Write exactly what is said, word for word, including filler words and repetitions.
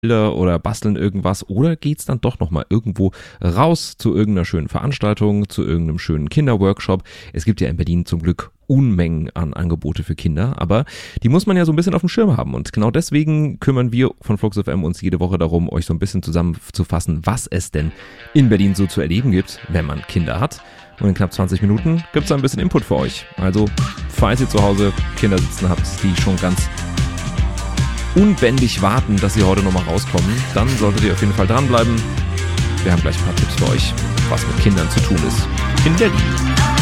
oder basteln irgendwas oder geht's dann doch nochmal irgendwo raus zu irgendeiner schönen Veranstaltung, zu irgendeinem schönen Kinderworkshop. Es gibt ja in Berlin zum Glück Unmengen an Angebote für Kinder, aber die muss man ja so ein bisschen auf dem Schirm haben und genau deswegen kümmern wir von Flux F M uns jede Woche darum, euch so ein bisschen zusammenzufassen, was es denn in Berlin so zu erleben gibt, wenn man Kinder hat. Und in knapp zwanzig Minuten gibt es ein bisschen Input für euch. Also, falls ihr zu Hause Kinder sitzen habt, die schon ganz unbändig warten, dass sie heute nochmal rauskommen, dann solltet ihr auf jeden Fall dranbleiben. Wir haben gleich ein paar Tipps für euch, was mit Kindern zu tun ist in Berlin.